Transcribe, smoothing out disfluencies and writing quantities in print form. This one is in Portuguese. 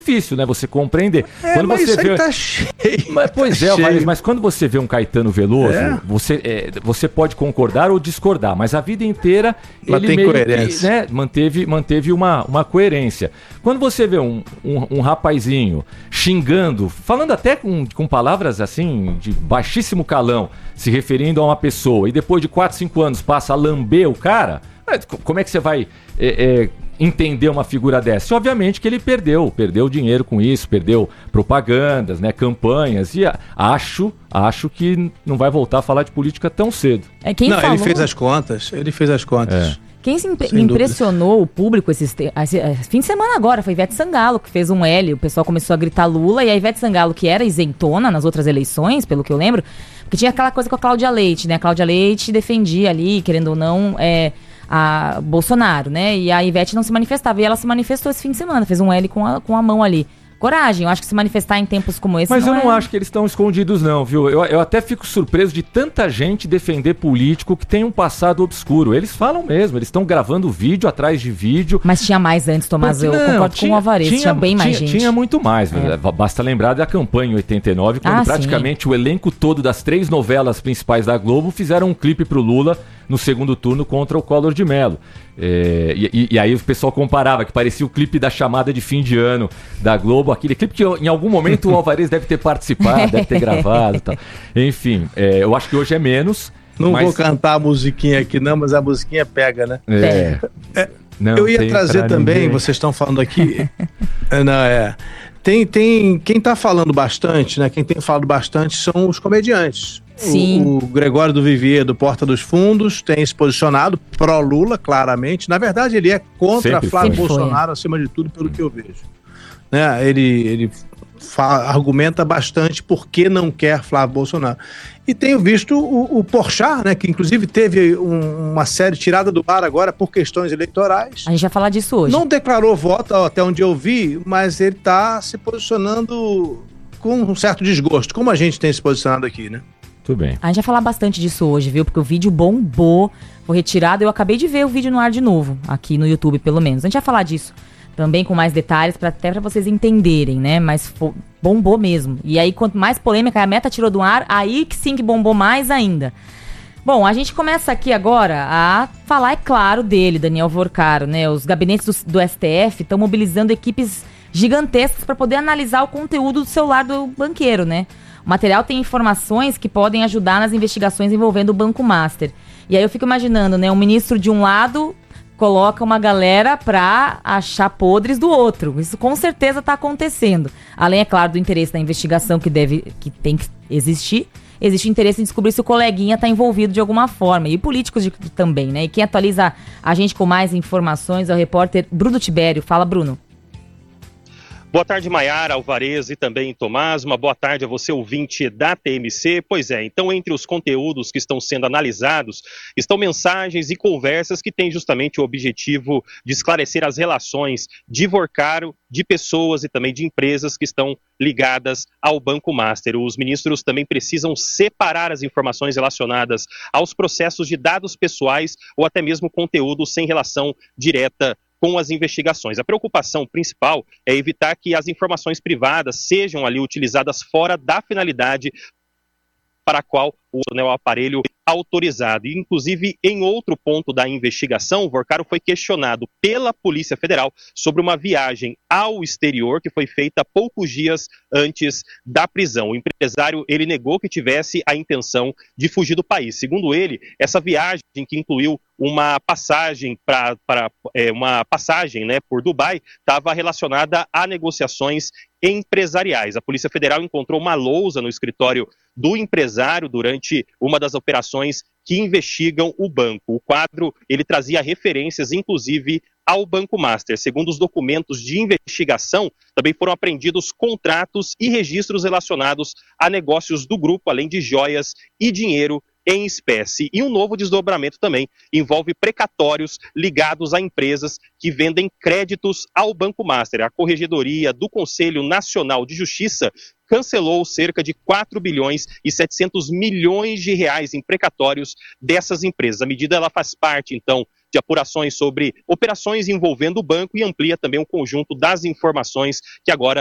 difícil, né, você compreender. Quando mas você vê... tá cheio. Pois é, Alvarez, mas quando você vê um Caetano Veloso, você pode concordar ou discordar, mas a vida inteira ele meio que, né, manteve uma coerência. Quando você vê um rapazinho xingando, falando até com palavras assim, de baixíssimo calão, se referindo a uma pessoa, e depois de 4, 5 anos passa a lamber o cara, como é que você vai... entender uma figura dessa? Obviamente que ele perdeu dinheiro com isso, perdeu propagandas, né, campanhas, e acho que não vai voltar a falar de política tão cedo. Ele fez as contas. Quem impressionou o público esses fim de semana agora foi Ivete Sangalo, que fez um L, o pessoal começou a gritar Lula, e a Ivete Sangalo, que era isentona nas outras eleições, pelo que eu lembro, porque tinha aquela coisa com a Cláudia Leite, né? A Cláudia Leite defendia ali, querendo ou não, a Bolsonaro, né? E a Ivete não se manifestava. E ela se manifestou esse fim de semana, fez um L com a mão ali. Coragem, eu acho que se manifestar em tempos como esse... Mas eu não acho que eles estão escondidos não, viu? Eu até fico surpreso de tanta gente defender político que tem um passado obscuro. Eles falam mesmo, eles estão gravando vídeo atrás de vídeo. Mas tinha mais antes, Tomás, eu concordo com o Alvarez, tinha bem mais gente. Tinha muito mais, basta lembrar da campanha em 89, quando praticamente o elenco todo das 3 novelas principais da Globo fizeram um clipe pro Lula no segundo turno contra o Collor de Mello. E aí o pessoal comparava, que parecia o clipe da chamada de fim de ano da Globo, aquele clipe que em algum momento o Alvarez deve ter participado, deve ter gravado e tal. Enfim, eu acho que hoje é menos. Não vou cantar a musiquinha aqui não, mas a musiquinha pega, né? Não, eu ia trazer também, ninguém. Vocês estão falando aqui... Tem quem está falando bastante, né? Quem tem falado bastante são os comediantes. Sim. O Gregório do Vivier, do Porta dos Fundos, tem se posicionado pró-Lula, claramente. Na verdade, ele é contra Flávio Bolsonaro, acima de tudo, pelo que eu vejo. Né? Ele argumenta bastante por que não quer Flávio Bolsonaro. E tenho visto o Porchat, né, que inclusive teve uma série tirada do ar agora por questões eleitorais. A gente vai falar disso hoje. Não declarou voto, até onde eu vi, mas ele está se posicionando com um certo desgosto, como a gente tem se posicionado aqui, né? Tudo bem. A gente vai falar bastante disso hoje, viu? Porque o vídeo bombou, foi retirado. Eu acabei de ver o vídeo no ar de novo, aqui no YouTube, pelo menos. A gente vai falar disso também com mais detalhes, até para vocês entenderem, né? Mas bombou mesmo. E aí, quanto mais polêmica a Meta tirou do ar, aí que sim que bombou mais ainda. Bom, a gente começa aqui agora a falar, é claro, dele, Daniel Vorcaro, né? Os gabinetes do STF estão mobilizando equipes gigantescas para poder analisar o conteúdo do celular do banqueiro, né? O material tem informações que podem ajudar nas investigações envolvendo o Banco Master. E aí eu fico imaginando, né? Um ministro de um lado coloca uma galera pra achar podres do outro. Isso com certeza tá acontecendo. Além, é claro, do interesse da investigação que tem que existir, existe interesse em descobrir se o coleguinha tá envolvido de alguma forma. E políticos também, né? E quem atualiza a gente com mais informações é o repórter Bruno Tibério. Fala, Bruno. Boa tarde, Maiara, Alvarez e também Tomás. Uma boa tarde a você, ouvinte da TMC. Pois é, então entre os conteúdos que estão sendo analisados estão mensagens e conversas que têm justamente o objetivo de esclarecer as relações de Vorcaro, de pessoas e também de empresas que estão ligadas ao Banco Master. Os ministros também precisam separar as informações relacionadas aos processos de dados pessoais ou até mesmo conteúdo sem relação direta com as investigações. A preocupação principal é evitar que as informações privadas sejam ali utilizadas fora da finalidade para a qual o aparelho autorizado. E, inclusive, em outro ponto da investigação, o Vorcaro foi questionado pela Polícia Federal sobre uma viagem ao exterior que foi feita poucos dias antes da prisão. O empresário, ele negou que tivesse a intenção de fugir do país. Segundo ele, essa viagem que incluiu uma passagem por Dubai estava relacionada a negociações empresariais. A Polícia Federal encontrou uma lousa no escritório do empresário durante uma das operações que investigam o banco. O quadro, ele trazia referências, inclusive, ao Banco Master. Segundo os documentos de investigação, também foram apreendidos contratos e registros relacionados a negócios do grupo, além de joias e dinheiro em espécie. E um novo desdobramento também envolve precatórios ligados a empresas que vendem créditos ao Banco Master. A Corregedoria do Conselho Nacional de Justiça cancelou cerca de 4 bilhões e 700 milhões de reais em precatórios dessas empresas. A medida ela faz parte, então, de apurações sobre operações envolvendo o banco e amplia também o conjunto das informações que agora